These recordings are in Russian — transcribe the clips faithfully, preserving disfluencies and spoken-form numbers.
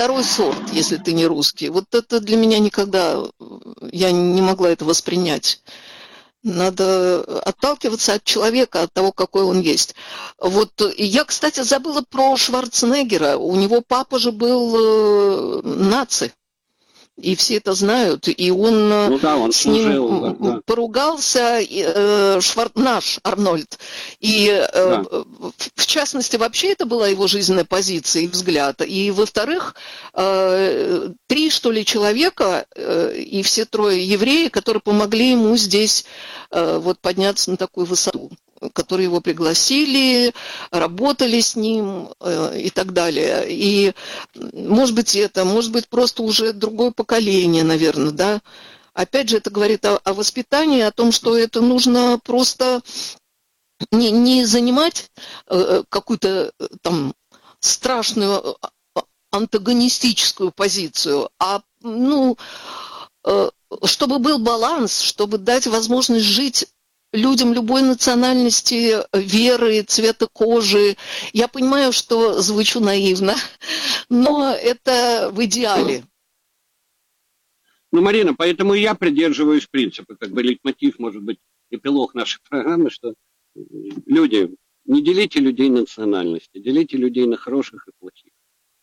второй сорт, если ты не русский. Вот это для меня никогда, я не могла это воспринять. Надо отталкиваться от человека, от того, какой он есть. Вот я, кстати, забыла про Шварценеггера. У него папа же был э, наци. И все это знают, и он, ну, да, он с служил, ним да, да. поругался, э, Швар... наш Арнольд. И, э, да. в частности, вообще это была его жизненная позиция и взгляд. И, во-вторых, э, три, что ли, человека, э, и все трое евреи, которые помогли ему здесь э, вот, подняться на такую высоту, которые его пригласили, работали с ним э, и так далее. И, может быть, это, может быть, просто уже другое поколение, наверное, да. Опять же, это говорит о, о воспитании, о том, что это нужно просто не, не занимать э, какую-то там страшную антагонистическую позицию, а, ну, э, чтобы был баланс, чтобы дать возможность жить людям любой национальности, веры, цвета кожи. Я понимаю, что звучу наивно, но это в идеале. Ну, Марина, поэтому я придерживаюсь принципа, как бы лейтмотив, может быть, эпилог нашей программы, что люди, не делите людей на национальности, делите людей на хороших и плохих.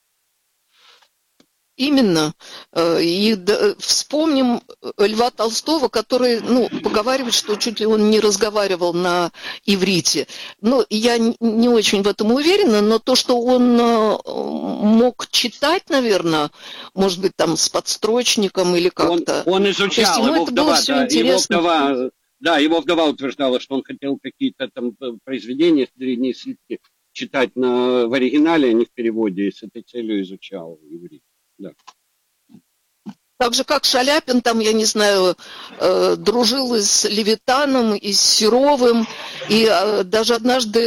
Именно. И вспомним Льва Толстого, который, ну, поговаривает, что чуть ли он не разговаривал на иврите. Ну, я не очень в этом уверена, но то, что он мог читать, наверное, может быть, там с подстрочником или как-то. Он, он изучал, его вдова, да, его вдова, да, его вдова утверждала, что он хотел какие-то там произведения древние свитки читать на, в оригинале, а не в переводе, и с этой целью изучал иврит. Да. Так же, как Шаляпин, там, я не знаю, э, дружил и с Левитаном, и с Серовым, и э, даже однажды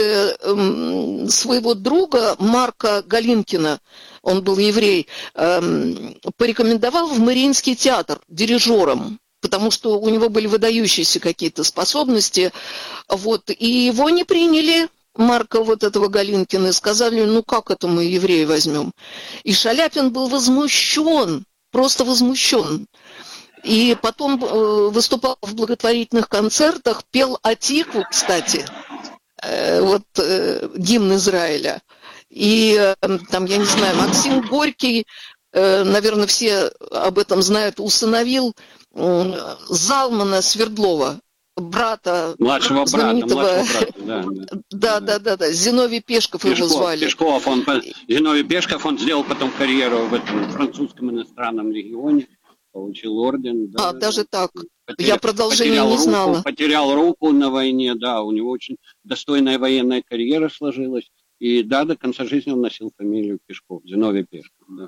э, своего друга Марка Галинкина, он был еврей, э, порекомендовал в Мариинский театр дирижером, потому что у него были выдающиеся какие-то способности, вот, и его не приняли. Марка вот этого Галинкина, сказали, ну как это мы евреи возьмем? И Шаляпин был возмущен, просто возмущен. И потом э, выступал в благотворительных концертах, пел Атику, кстати, э, вот э, гимн Израиля. И э, там, я не знаю, Максим Горький, э, наверное, все об этом знают, усыновил э, Залмана Свердлова, брата, младшего знаменитого... брата, младшего брата, да, да, да, да, да, Зиновий Пешков, Пешков его звали. Пешков, он, Зиновий Пешков, он сделал потом карьеру в этом французском иностранном легионе, получил орден. Да, а, даже так. Потерял, Я продолжение не руку, знала. Потерял руку на войне, да, у него очень достойная военная карьера сложилась. И да, до конца жизни он носил фамилию Пешков, Зиновий Пешков, да.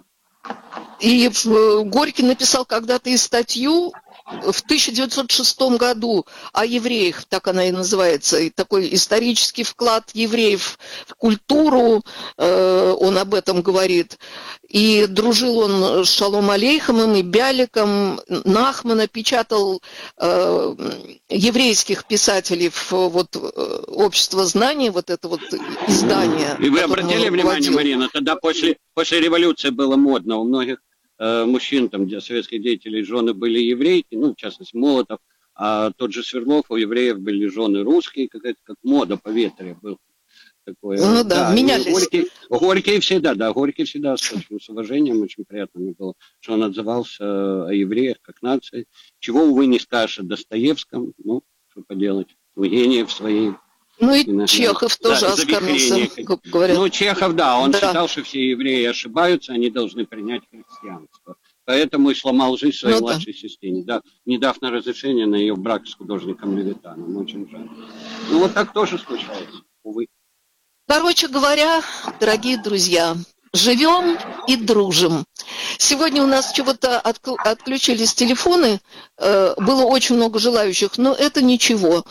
И Горький написал когда-то и статью в тысяча девятьсот шестом году о евреях, так она и называется, и такой исторический вклад евреев в культуру, э, он об этом говорит. И дружил он с Шалом Алейхемом и Бяликом, Нахмана, печатал э, еврейских писателей в вот, общество знаний, вот это вот издание. И вы обратили внимание, Марина, тогда после, после революции было модно у многих э, мужчин, там, где советских деятелей, жены были еврейки, ну, в частности, Молотов, а тот же Свердлов, у евреев были жены русские, какая-то как мода по ветре была. Такое. Ну да, да, менялись. Горький, Горький всегда, да, Горький всегда с, с уважением, очень приятно мне было, что он отзывался о евреях как нации, чего, увы, не скажешь о Достоевском, ну, что поделать, у гениев своей. Ну и иногда, Чехов тоже да, оскорбился, как говорят. Ну, Чехов, да, он да. считал, что все евреи ошибаются, они должны принять христианство. Поэтому и сломал жизнь своей ну, младшей да. сестре, не дав, не дав на разрешение на ее брак с художником Левитаном. Очень жаль. Ну, вот так тоже случается, увы. Короче говоря, дорогие друзья, живем и дружим. Сегодня у нас чего-то отключились телефоны, было очень много желающих, но это ничего.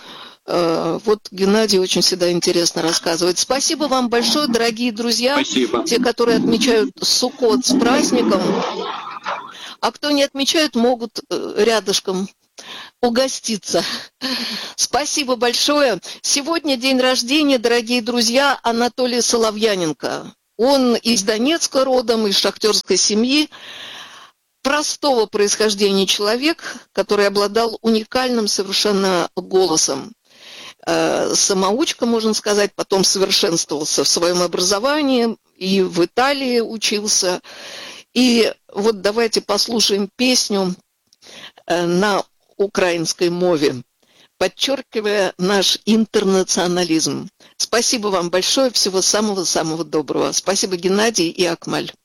Вот Геннадий очень всегда интересно рассказывает. Спасибо вам большое, дорогие друзья. Спасибо. Те, которые отмечают Суккот с праздником, а кто не отмечают, могут рядышком угоститься. Спасибо большое. Сегодня день рождения, дорогие друзья, Анатолия Соловьяненко. Он из Донецка родом, из шахтерской семьи, простого происхождения человек, который обладал уникальным совершенно голосом. Самоучка, можно сказать, потом совершенствовался в своем образовании, и в Италии учился. И вот давайте послушаем песню на украинской мове, подчеркивая наш интернационализм. Спасибо вам большое, всего самого-самого доброго. Спасибо, Геннадий и Акмаль.